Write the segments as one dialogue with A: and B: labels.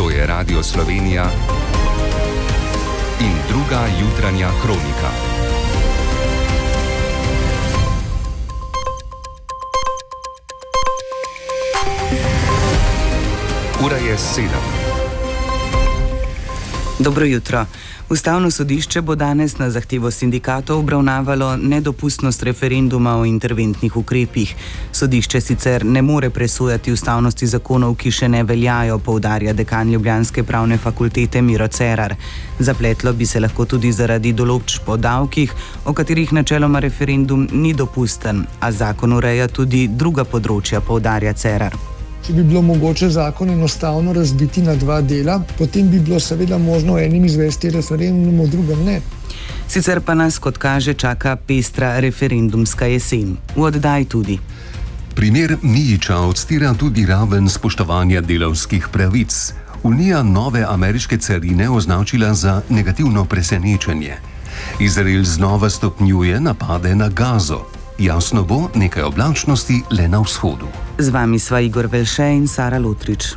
A: To je Radio Slovenija in druga jutranja kronika. Ura je 7.
B: Dobro jutro. Ustavno sodišče bo danes na zahtevo sindikatov obravnavalo nedopustnost referenduma o interventnih ukrepih. Sodišče sicer ne more presojati ustavnosti zakonov, ki še ne veljajo, poudarja dekan ljubljanske pravne fakultete Miro Cerar. Zapletlo bi se lahko tudi zaradi določb o davkih, o katerih načeloma referendum ni dopusten, a zakon ureja tudi druga področja, poudarja Cerar.
C: Če bi bilo mogoče zakon enostavno razbiti na dva dela, potem bi bilo seveda možno enim izvesti referendum, v drugem ne.
B: Sicer pa nas, kot kaže, čaka pestra referendumska jesen. V oddaji tudi.
D: Primer Mijića odstira tudi raven spoštovanja delavskih pravic. Unija nove ameriške carine označila za negativno presenečenje. Izrael znova stopnjuje napade na Gazo. Jasno bo, nekaj oblačnosti le na vzhodu.
B: Z vami sva Igor Velše in Sara Lutrič.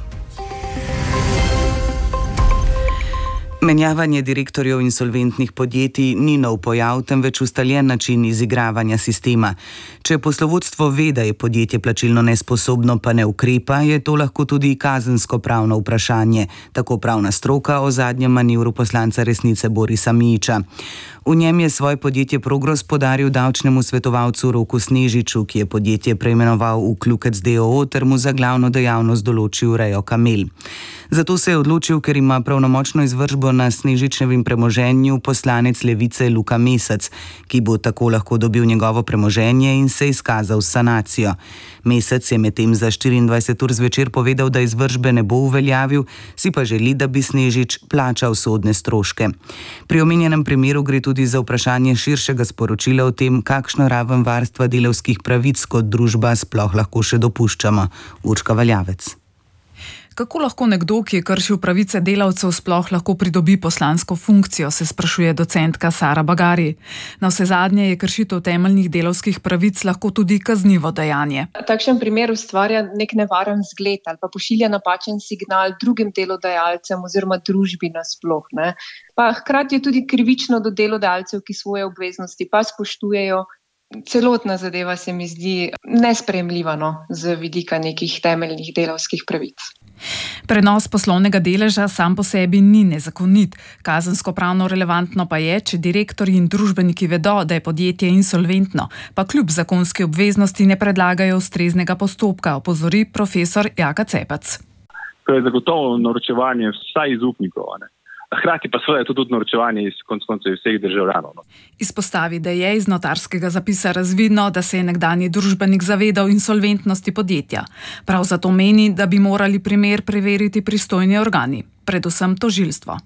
B: Menjavanje direktorjev insolventnih podjetij ni nov pojav, temveč ustaljen način izigravanja sistema. Če poslovodstvo ve, da je podjetje plačilno nesposobno, pa ne ukrepa, je to lahko tudi kazensko-pravno vprašanje, tako pravna stroka o zadnjem manevru poslanca Resnice Borisa Mijića. V njem je svoje podjetje Progros podaril davčnemu svetovalcu Roku Snežiču, ki je podjetje preimenoval v Klukec d.o.o. ter mu za glavno dejavnost določil rejo kamel. Zato se je odločil, ker ima pravnomočno izvršbo na Snežičevem premoženju poslanec Levice Luka Mesec, ki bo tako lahko dobil njegovo premoženje in se izkazal s sanacijo. Mesec je medtem za 24 ur zvečer povedal, da izvršbe ne bo uveljavil, si pa želi, da bi Snežič plačal sodne stroške. Pri omenjenem primeru gre tudi za vprašanje širšega sporočila o tem, kakšno raven varstva delavskih pravic kot družba sploh lahko še dopuščamo. Urška Valjavec.
E: Kako lahko nekdo, ki je kršil pravice delavcev, sploh lahko pridobi poslansko funkcijo, se sprašuje docentka Sara Bagari. Navsezadnje je kršitev temeljnih delavskih pravic lahko tudi kaznivo dejanje.
F: Takšen primer ustvarja nek nevaren zgled ali pa pošilja napačen signal drugim delodajalcem oziroma družbi nasploh. Pa hkrati je tudi krivično do delodajalcev, ki svoje obveznosti pa spoštujejo. Celotna zadeva se mi zdi nesprejemljiva z vidika nekih temeljnih delavskih pravic.
E: Prenos poslovnega deleža sam po sebi ni nezakonit. Kazensko-pravno relevantno pa je, če direktorji in družbeniki vedo, da je podjetje insolventno, pa kljub zakonski obveznosti ne predlagajo ustreznega postopka, opozori profesor Jaka Cepac.
G: To je zagotovo naročevanje vsaj iz upnikov, Hkrati pa seveda je to tudi naročevanje iz koncev vseh državljanov.
E: Izpostavi, da je iz notarskega zapisa razvidno, da se je nekdanji družbenik zavedal insolventnosti podjetja. Prav zato meni, da bi morali primer preveriti pristojni organi, predvsem tožilstvo.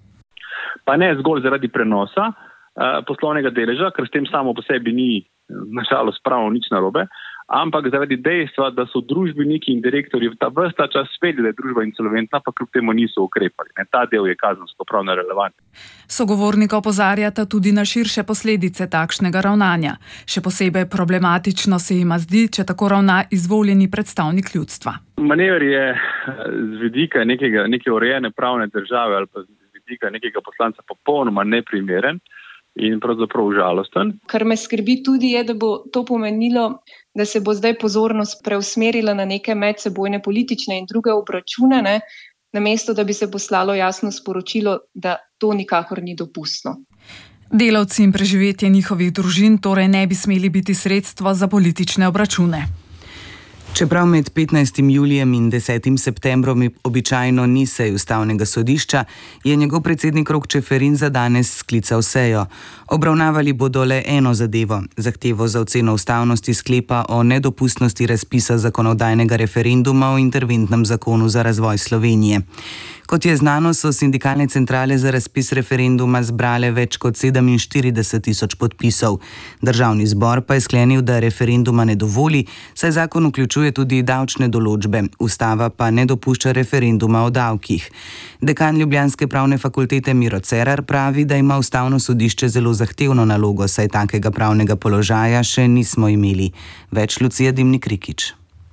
G: Pa ne zgolj zaradi prenosa poslovnega deleža, ker s tem samo po sebi ni nažalost pravno nič narobe, ampak zaradi dejstva, da so družbeniki in direktorji ves ta čas vedeli, da je družba insolventna, pa kljub temu niso ukrepali. Ta del je kazensko-pravno relevanten.
E: Sogovornika opozarjata tudi na širše posledice takšnega ravnanja. Še posebej problematično se jima zdi, če tako ravna izvoljeni predstavnik ljudstva.
G: Manever je z vidika neke urejene pravne države ali pa z vidika nekega poslanca popolnoma neprimeren in pravzaprav žalosten.
F: Kar me skrbi tudi je, da bo to pomenilo, da se bo zdaj pozornost preusmerila na neke medsebojne politične in druge obračune, namesto da bi se poslalo jasno sporočilo, da to nikakor ni dopustno.
E: Delavci in preživetje njihovih družin torej ne bi smeli biti sredstvo za politične obračune.
B: Čeprav med 15. julijem in 10. septembrom običajno ni sej ustavnega sodišča, je njegov predsednik Rok Čeferin za danes sklical sejo. Obravnavali bodo le eno zadevo, zahtevo za oceno ustavnosti sklepa o nedopustnosti razpisa zakonodajnega referenduma o interventnem zakonu za razvoj Slovenije. Kot je znano, so sindikalne centrale za razpis referenduma zbrale več kot 47.000 podpisov. Državni zbor pa je sklenil, da referenduma ne dovoli, saj zakon vključuje tudi davčne določbe, ustava pa ne dopušča referenduma o davkih. Dekan ljubljanske pravne fakultete Miro Cerar pravi, da ima ustavno sodišče zelo zahtevno nalogo, saj takega pravnega položaja še nismo imeli. Več Lucija Dimnik Rikič.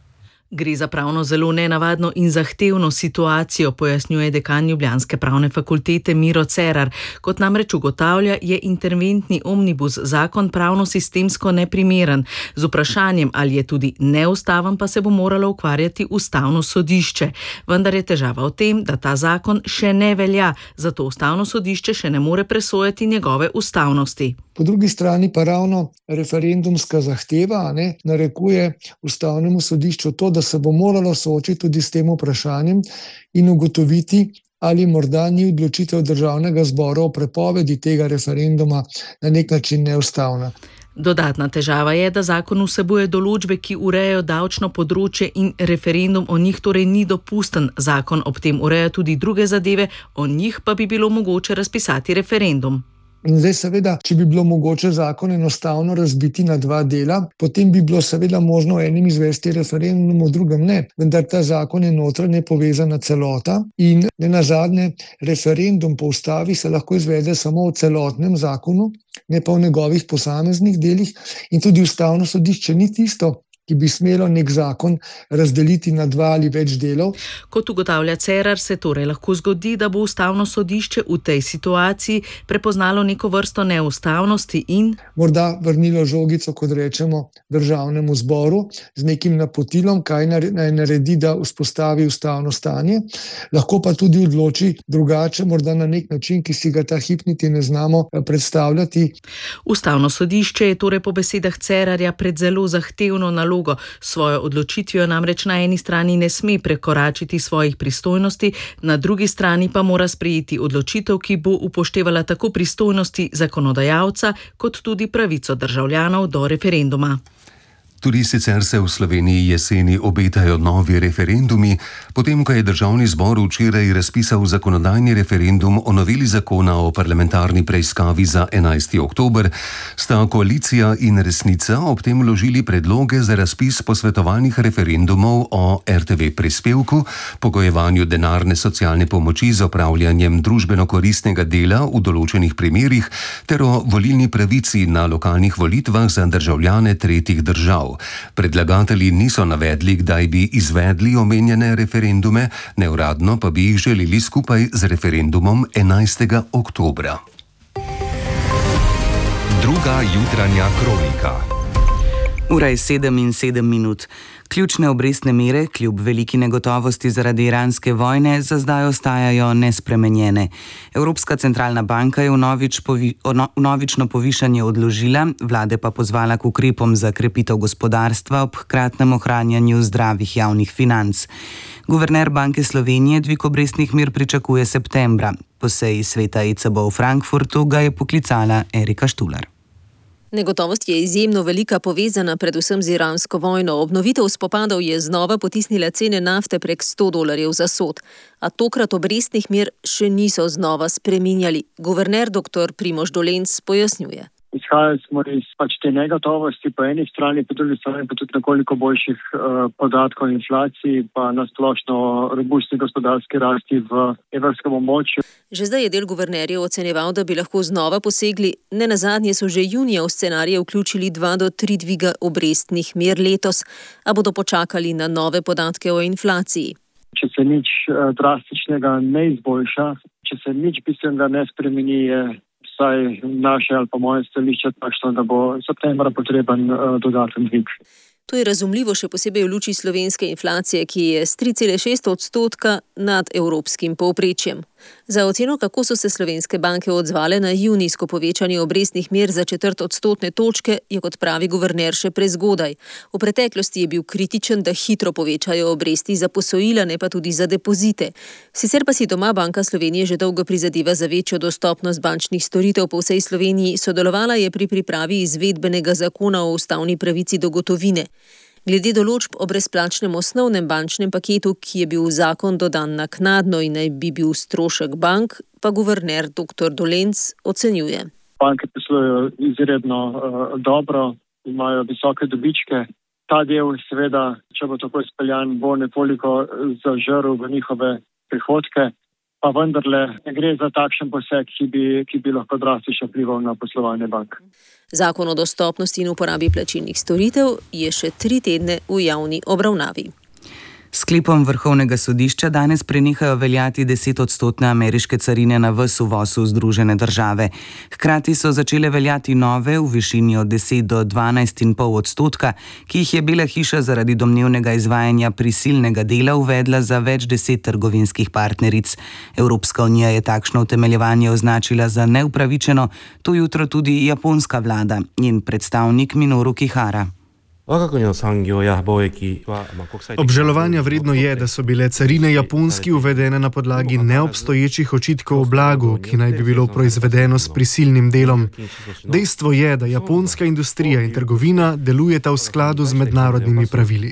H: Gre za pravno zelo nenavadno in zahtevno situacijo, pojasnjuje dekan Ljubljanske pravne fakultete Miro Cerar. Kot namreč ugotavlja, je interventni omnibus zakon pravno sistemsko neprimeren. Z vprašanjem, ali je tudi neustaven, pa se bo moralo ukvarjati Ustavno sodišče. Vendar je težava v tem, da ta zakon še ne velja, zato Ustavno sodišče še ne more presojati njegove ustavnosti.
C: Po drugi strani pa ravno referendumska zahteva narekuje Ustavnemu sodišču to, da se bo moralo soočiti tudi s tem vprašanjem in ugotoviti, ali morda ni odločitev Državnega zbora o prepovedi tega referenduma na nek način neustavna.
H: Dodatna težava je, da zakon vsebuje določbe, ki urejajo davčno področje in referendum o njih torej ni dopusten. Zakon ob tem ureja tudi druge zadeve, o njih pa bi bilo mogoče razpisati referendum.
C: In zdaj seveda, če bi bilo mogoče zakon enostavno razbiti na dva dela, potem bi bilo seveda možno enim izvesti referendum, v drugem ne. Vendar ta zakon je notranje povezana celota in nenazadnje referendum po ustavi se lahko izvede samo v celotnem zakonu, ne pa v njegovih posameznih delih, in tudi Ustavno sodišče ni tisto, ki bi smelo nek zakon razdeliti na dva ali več delov.
H: Kot ugotavlja Cerar, se torej lahko zgodi, da bo Ustavno sodišče v tej situaciji prepoznalo neko vrsto neustavnosti in
C: morda vrnilo žogico, kot rečemo, Državnemu zboru z nekim napotilom, kaj naj naredi, da vzpostavi ustavno stanje. Lahko pa tudi odloči drugače, morda na nek način, ki si ga ta hip niti ne znamo predstavljati.
H: Ustavno sodišče je torej po besedah Cerarja pred zelo zahtevno nalogo. Svojo odločitvijo namreč na eni strani ne sme prekoračiti svojih pristojnosti, na drugi strani pa mora sprejeti odločitev, ki bo upoštevala tako pristojnosti zakonodajalca, kot tudi pravico državljanov do referenduma.
D: Tudi sicer se v Sloveniji jeseni obetajo novi referendumi, potem ko je Državni zbor včeraj razpisal zakonodajni referendum o noveli zakona o parlamentarni preiskavi za 11. oktober, sta koalicija in Resnica ob tem vložili predloge za razpis posvetovalnih referendumov o RTV prispevku, pogojevanju denarne socialne pomoči z opravljanjem družbeno-koristnega dela v določenih primerih ter o volilni pravici na lokalnih volitvah za državljane tretjih držav. Predlagatelji niso navedli, kdaj bi izvedli omenjene referendume, neuradno pa bi jih želeli skupaj z referendumom 11. oktobra.
A: Druga jutranja kronika.
B: Ura je 7:07. Ključne obrestne mere, kljub veliki negotovosti zaradi iranske vojne, za zdaj ostajajo nespremenjene. Evropska centralna banka je vnovično povišanje odložila, vlade pa pozvala k ukrepom za krepitev gospodarstva ob hkratnem ohranjanju zdravih javnih financ. Guverner Banke Slovenije dvig obrestnih mer pričakuje septembra. Po seji sveta ECB v Frankfurtu ga je poklicala Erika Štular.
I: Negotovost je izjemno velika, povezana predvsem z iransko vojno. Obnovitev spopadov je znova potisnila cene nafte prek $100 za sod, a tokrat obrestnih mer še niso znova spreminjali. Guverner dr. Primož Dolenc pojasnjuje.
J: Izhajali smo iz te negotovosti po eni strani, po drugi strani pa tudi nekoliko boljših podatkov o inflaciji, pa na splošno robustni gospodarski rasti v evropskem območju.
I: Že zdaj je del guvernerjev ocenjeval, da bi lahko znova posegli. Nenazadnje so že junija v scenarije vključili 2 do 3 dviga obrestnih mer letos, a bodo počakali na nove podatke o inflaciji.
J: Če se nič drastičnega ne izboljša, če se nič bistvenega ne spremeni, je vsaj naše ali pa moje stališče takšno, da bo septembra potreben dodaten dvig.
I: To je razumljivo še posebej v luči slovenske inflacije, ki je s 3,6% nad evropskim povprečjem. Za oceno, kako so se slovenske banke odzvale na junijsko povečanje obrestnih mer za 0,4 odstotne točke, je, kot pravi guverner, še prezgodaj. V preteklosti je bil kritičen, da hitro povečajo obresti za posojila, ne pa tudi za depozite. Sicer pa si doma Banka Slovenije že dolgo prizadeva za večjo dostopnost bančnih storitev po vsej Sloveniji. Sodelovala je pri pripravi izvedbenega zakona o ustavni pravici do gotovine. Glede določb o brezplačnem osnovnem bančnem paketu, ki je bil v zakon dodan naknadno in naj bi bil strošek bank, pa guverner dr. Dolenc ocenjuje.
J: Banke poslujejo izredno dobro, imajo visoke dobičke. Ta del seveda, če bo tako izpeljan, bo nekoliko zažrl v njihove prihodke, pa vendarle ne gre za takšen poseg, ki bi lahko drastično vplival na poslovanje bank.
I: Zakon o dostopnosti in uporabi plačilnih storitev je še 3 tedne v javni obravnavi.
B: Sklepom Vrhovnega sodišča danes prenehajo veljati 10% ameriške carine na ves uvoz v Združene države. Hkrati so začele veljati nove v višini od 10 do 12,5%, ki jih je Bela hiša zaradi domnevnega izvajanja prisilnega dela uvedla za več 10 trgovinskih partneric. Evropska unija je takšno utemeljevanje označila za neupravičeno, to jutro tudi japonska vlada, njen predstavnik Minoru Kihara.
K: Obžalovanja vredno je, da so bile carine Japonski uvedene na podlagi neobstoječih očitkov o blagu, ki naj bi bilo proizvedeno s prisilnim delom. Dejstvo je, da japonska industrija in trgovina delujeta v skladu z mednarodnimi pravili.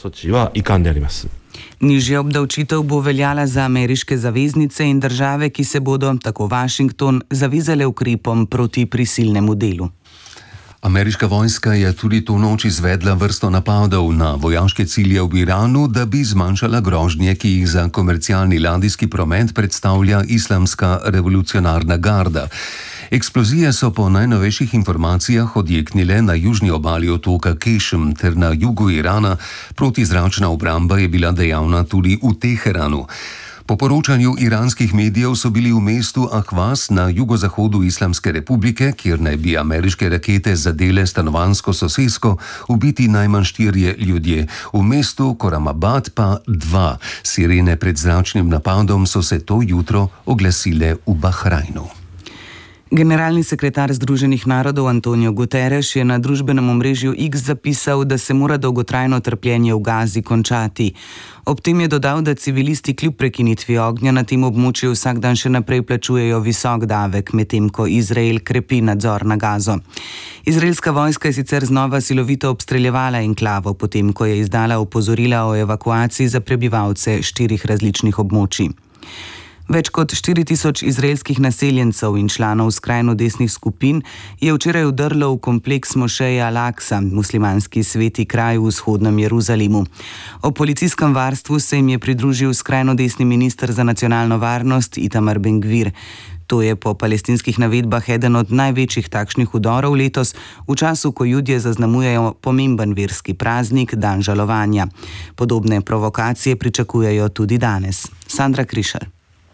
B: Nižja obdavčitev bo veljala za ameriške zaveznice in države, ki se bodo, tako Washington, zavezale ukrepom proti prisilnemu delu.
D: Ameriška vojska je tudi to noč izvedla vrsto napadov na vojaške cilje v Iranu, da bi zmanjšala grožnje, ki jih za komercialni ladijski promet predstavlja Islamska revolucionarna garda. Eksplozije so po najnovejših informacijah odjeknile na južni obali otoka Kešem ter na jugu Irana, protizračna obramba je bila dejavna tudi v Teheranu. Po poročanju iranskih medijev so bili v mestu Ahvaz na jugozahodu Islamske republike, kjer naj bi ameriške rakete zadele stanovanjsko sosesko, ubiti najmanj 4 ljudje. V mestu Koramabad pa 2. Sirene pred zračnim napadom so se to jutro oglasile v Bahrajnu.
B: Generalni sekretar Združenih narodov Antonio Guterres je na družbenem omrežju X zapisal, da se mora dolgotrajno trpljenje v Gazi končati. Ob tem je dodal, da civilisti kljub prekinitvi ognja na tem območju vsak dan še naprej plačujejo visok davek, medtem ko Izrael krepi nadzor na Gazo. Izraelska vojska je sicer znova silovito obstreljevala enklavo, potem ko je izdala opozorila o evakuaciji za prebivalce 4 različnih območij. Več kot 4000 izraelskih naseljencev in članov skrajno desnih skupin je včeraj vdrlo v kompleks mošeje Al-Aqsa, muslimanski sveti kraj v vzhodnem Jeruzalemu. O policijskem varstvu se jim je pridružil skrajno desni minister za nacionalno varnost Itamar Ben-Gvir. To je po palestinskih navedbah eden od največjih takšnih vdorov letos, v času, ko Judje zaznamujejo pomemben verski praznik, dan žalovanja. Podobne provokacije pričakujejo tudi danes. Sandra Krišal.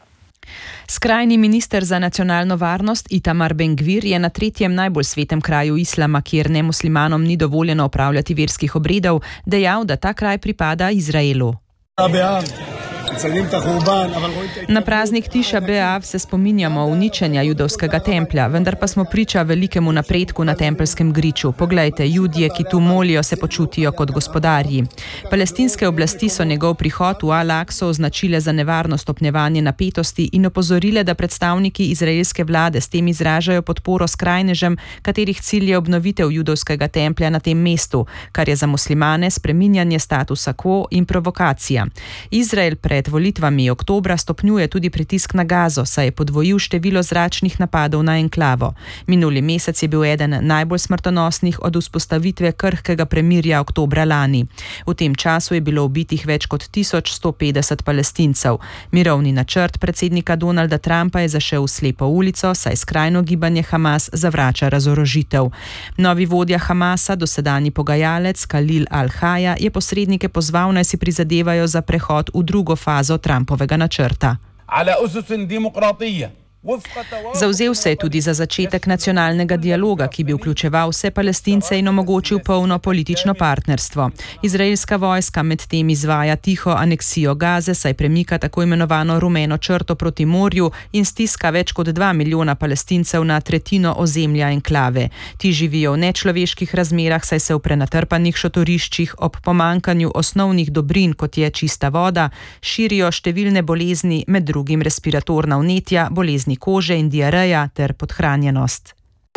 L: Skrajni minister za nacionalno varnost Itamar Ben-Gvir je na 3. najbolj svetem kraju islama, kjer nemuslimanom ni dovoljeno opravljati verskih obredov, dejal, da ta kraj pripada Izraelu. Na praznik Tiša B'Av se spominjamo uničenja judovskega templja, vendar pa smo priča velikemu napredku na tempeljskem griču. Poglejte, Judje, ki tu molijo, se počutijo kot gospodarji. Palestinske oblasti so njegov prihod v Al-Aqso označile za nevarno stopnjevanje napetosti in opozorile, da predstavniki izraelske vlade s tem izražajo podporo skrajnežem, katerih cilj je obnovitev judovskega templja na tem mestu, kar je za muslimane spreminjanje statusa quo in provokacija. Izrael pred volitvami oktobra stopnjuje tudi pritisk na Gazo, saj je podvojil število zračnih napadov na enklavo. Minuli mesec je bil eden najbolj smrtonosnih od vzpostavitve krhkega premirja oktobra lani. V tem času je bilo ubitih več kot 1150 Palestincev. Mirovni načrt predsednika Donalda Trumpa je zašel v slepo ulico, saj skrajno gibanje Hamas zavrača razorožitev. Novi vodja Hamasa, dosedanji pogajalec Khalil al-Haya, je posrednike pozval, naj si prizadevajo za prehod v drugo fazo Trumpovega načrta. Zavzel se je tudi za začetek nacionalnega dialoga, ki bi vključeval vse Palestince in omogočil polno politično partnerstvo. Izraelska vojska medtem izvaja tiho aneksijo Gaze, saj premika tako imenovano rumeno črto proti morju in stiska več kot 2 milijona Palestincev na tretjino ozemlja enklave. Ti živijo v nečloveških razmerah, saj se v prenatrpanih šotoriščih ob pomankanju osnovnih dobrin, kot je čista voda, širijo številne bolezni, med drugim respiratorna vnetja, bolezni kože in diareja ter podhranjenost.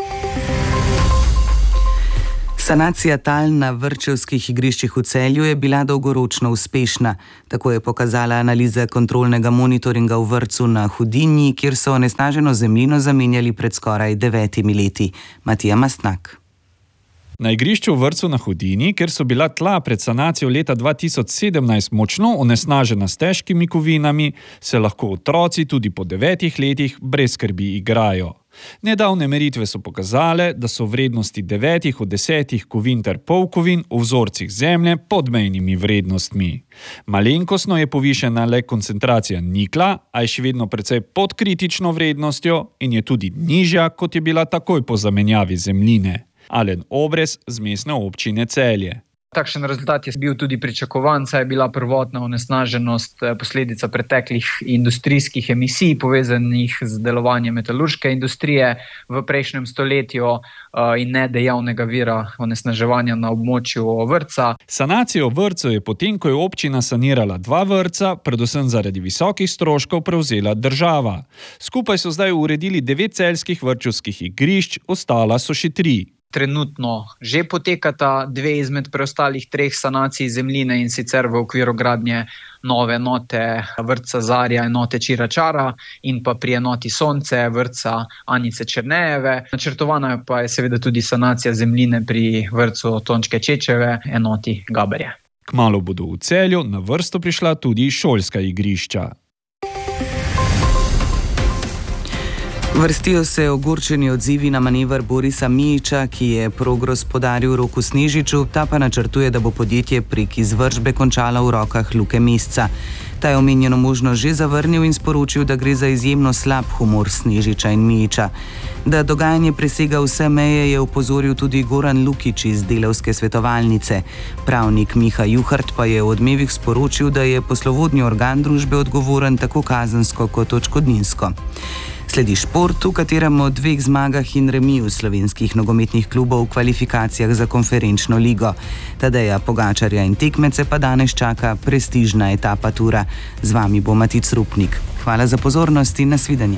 B: Sanacija tal na vrtčevskih igriščih v Celju je bila dolgoročno uspešna. Tako je pokazala analiza kontrolnega monitoringa v vrtcu na Hudinji, kjer so onesnaženo zemljino zamenjali pred skoraj 9 leti. Matija Mastnak.
M: Na igrišču v vrtcu na Hudinji, kjer so bila tla pred sanacijo leta 2017 močno onesnažena s težkimi kovinami, se lahko otroci tudi po 9 letih brez skrbi igrajo. Nedavne meritve so pokazale, da so vrednosti 9 od 10 kovin ter polkovin v vzorcih zemlje pod mejnimi vrednostmi. Malenkostno je povišena le koncentracija nikla, a je še vedno precej pod kritično vrednostjo in je tudi nižja, kot je bila takoj po zamenjavi zemljine. Alen Obrez z mestne občine Celje.
N: Takšen rezultat je bil tudi pričakovan, saj je bila prvotna onesnaženost posledica preteklih industrijskih emisij, povezanih z delovanjem metalurške industrije v prejšnjem stoletju in ne dejavnega vira onesnaževanja na območju vrtca.
M: Sanacijo vrtcev je potem, ko je občina sanirala 2 vrtca, predvsem zaradi visokih stroškov prevzela država. Skupaj so zdaj uredili 9 celjskih vrtčevskih igrišč, ostala so še 3.
N: Trenutno že potekata 2 izmed preostalih 3 sanacij zemljine, in sicer v okviru gradnje nove enote vrtca Zarja, enote Čira Čara in pa pri enoti Sonce vrtca Anice Černejeve. Načrtovana pa je seveda tudi sanacija zemljine pri vrtcu Tončke Čečeve, enoti Gaberje.
M: Kmalu bodo v Celju na vrsto prišla tudi šolska igrišča.
B: Vrstijo se ogorčeni odzivi na manever Borisa Mijića, ki je progospodaril Roku Snežiču, ta pa načrtuje, da bo podjetje prek izvršbe končalo v rokah Luke Mesca. Ta je omenjeno možnost že zavrnil in sporočil, da gre za izjemno slab humor Snežiča in Mijića. Da dogajanje presega vse meje, je opozoril tudi Goran Lukić iz Delavske svetovalnice. Pravnik Miha Juhart pa je v Odmevih sporočil, da je poslovodni organ družbe odgovoren tako kazensko kot odškodninsko. Sledi šport, v katerem o 2 zmagah in remiju slovenskih nogometnih klubov v kvalifikacijah za konferenčno ligo. Tadeja Pogačarja in tekmece pa danes čaka prestižna etapa tura. Z vami bo Matic Rupnik. Hvala za pozornost in nasvidenje.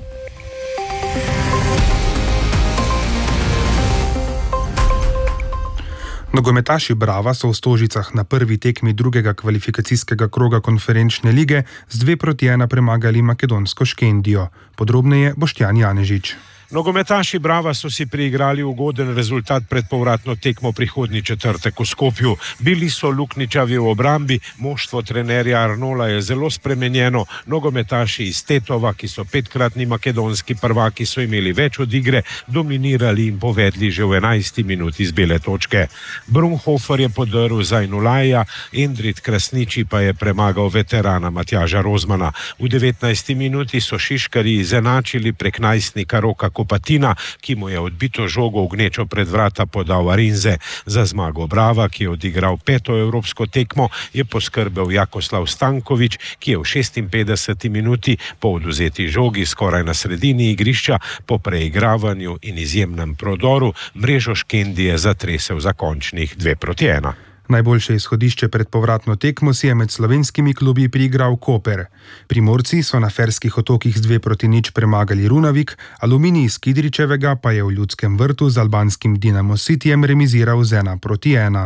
O: Nogometaši Brava so v Stožicah na prvi tekmi drugega kvalifikacijskega kroga konferenčne lige z 2-1 premagali makedonsko Škendijo. Podrobneje Boštjan Janežič.
P: Nogometaši Brava so si priigrali ugoden rezultat pred povratno tekmo prihodnji četrtek v Skopju. Bili so luknjičavi v obrambi, moštvo trenerja Arnola je zelo spremenjeno, nogometaši iz Tetova, ki so 5-kratni makedonski prvaki, so imeli več od igre, dominirali in povedli že v 11. minuti z bele točke. Brunhofer je podrl Zainulaja, Endrit Krasniči pa je premagal veterana Matjaža Rozmana. V 19. minuti so Šiškari izenačili prek najstnika Roka Kopatina, ki mu je odbito žogo v gnečo pred vrata podal Arinze. Za zmago Brava, ki je odigral 5. evropsko tekmo, je poskrbel Jakoslav Stanković, ki je v 56. minuti po odvzeti žogi skoraj na sredini igrišča po preigravanju in izjemnem prodoru mrežo Škendije zatresel za končnih 2-1.
O: Najboljše izhodišče pred povratno tekmo si je med slovenskimi klubi priigral Koper. Primorci so na Ferskih otokih z 2-0 premagali Runavik, Aluminij iz Kidričevega pa je v Ljudskem vrtu z albanskim Dinamo Cityjem remiziral z 1-1.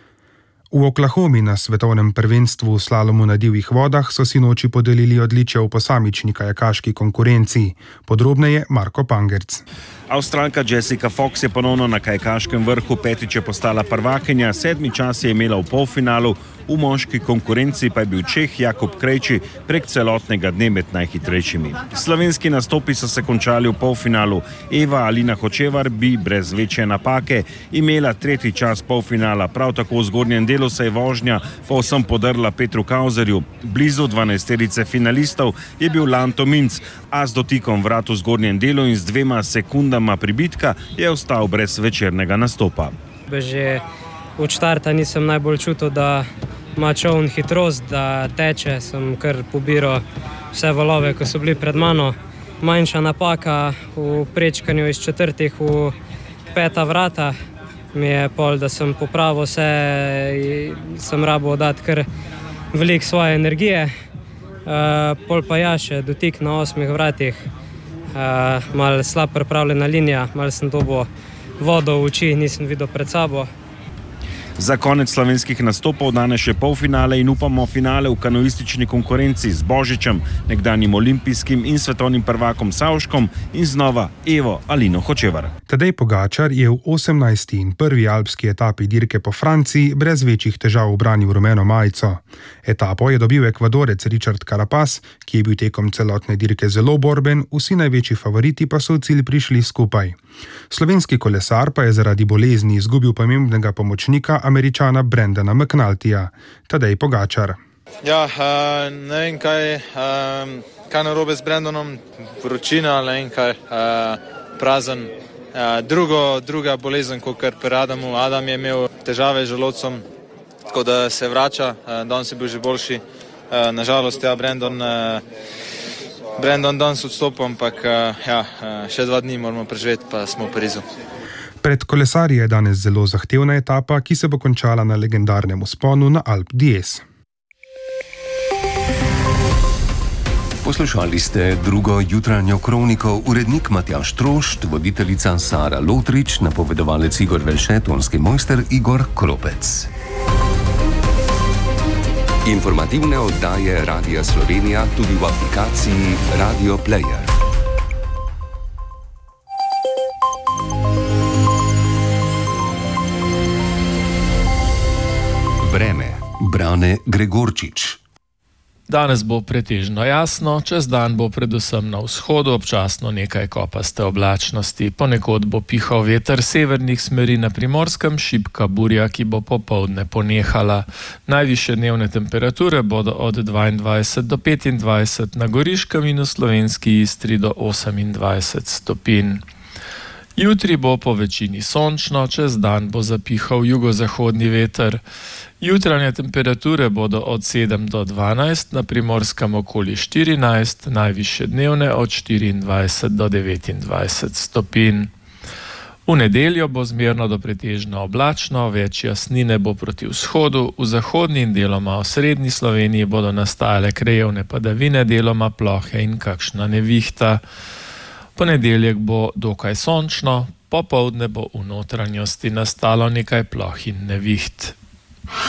O: V Oklahomi na svetovnem prvenstvu v slalomu na divjih vodah so sinoči podelili odličja v posamični kajakaški konkurenci. Podrobneje Marko Pangerc.
Q: Avstralka Jessica Fox je ponovno na kajakaškem vrhu, 5. je postala prvakinja, 7. čas je imela v polfinalu, v moški konkurenci pa je bil Čeh Jakub Krejči prek celotnega dne med najhitrejšimi. Slovenski nastopi so se končali v polfinalu. Eva Alina Hočevar bi brez večje napake imela 3. čas polfinala. Prav tako v zgornjem delu se je vožnja povsem podrla Petru Kauzerju. Blizu 12. finalistov je bil Lanto Minc, a z dotikom vrat v zgornjem delu in z 2 sekundama pribitka je ostal brez večernega nastopa.
R: Že od štarta nisem najbolj čutil, da ima čovn hitrost, da teče. Sem kar pobiral vse valove, ko so bili pred mano. Manjša napaka v prečkanju iz 4. v 5. vrata mi je pol, da sem popravil vse in sem rabil dati kar veliko svoje energije. Pol pa ja, še dotik na 8 vratih. Malo slab pripravljena linija, malo sem dobil vodo v oči, nisem videl pred sabo.
Q: Za konec slovenskih nastopov danes še polfinale in upamo finale v kanoistični konkurenci z Božičem, nekdanjim olimpijskim in svetovnim prvakom Savškom in znova Evo Alino Hočevar.
O: Tadej Pogačar je v 18. in prvi alpski etapi dirke po Franciji brez večjih težav ubranil rumeno majico. Etapo je dobil Ekvadorec Richard Carapaz, ki je bil tekom celotne dirke zelo borben, vsi največji favoriti pa so v cilj prišli skupaj. Slovenski kolesar pa je zaradi bolezni izgubil pomembnega pomočnika Američana Brendana McNultyja. Tadej Pogačar.
S: Ja, ne vem kaj narobe z Brendanom, vročina, ne vem kaj, prazen. Druga bolezen, kot pri Adamu. Adam je imel težave z želodcem, tako da se vrača, danes je bil že boljši. Nažalost, ja, Brendon danes odstopil, ampak še 2 dni moramo preživeti, pa smo v Parizu.
O: Pred kolesarji je danes zelo zahtevna etapa, ki se bo končala na legendarnem vzponu na Alpe d'Huez.
A: Poslušali ste drugo jutranjo kroniko, urednik Matjaž Trošt, voditeljica Sara Lotrič, napovedovalec Igor Velše, tonski mojster Igor Kropec. Informativne oddaje Radia Slovenija tudi v aplikaciji Radio Player. Vreme. Brane Gregorčič.
T: Danes bo pretežno jasno, čez dan bo predvsem na vzhodu občasno nekaj kopaste oblačnosti. Ponekod bo pihal veter severnih smeri, na Primorskem šibka burja, ki bo popoldne ponehala. Najvišje dnevne temperature bodo od 22 do 25, na Goriškem in v slovenski Istri do 28 stopinj. Jutri bo po večini sončno, čez dan bo zapihal jugozahodni veter. Jutranje temperature bodo od 7 do 12, na Primorskem okoli 14, najvišje dnevne od 24 do 29 stopinj. V nedeljo bo zmerno do pretežno oblačno, več jasnine bo proti vzhodu, v zahodni in deloma v srednji Sloveniji bodo nastajale krajevne padavine, deloma plohe in kakšna nevihta. Ponedeljek bo dokaj sončno, popoldne bo v notranjosti nastalo nekaj ploh in neviht.